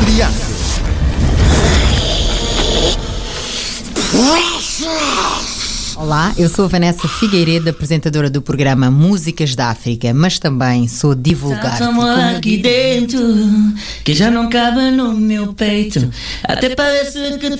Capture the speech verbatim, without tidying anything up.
Triângulo. Olá, eu sou a Vanessa Figueiredo, apresentadora do programa Músicas da África, mas também sou divulgada. Estamos aqui dentro, que já não cabe no meu peito. Até parece que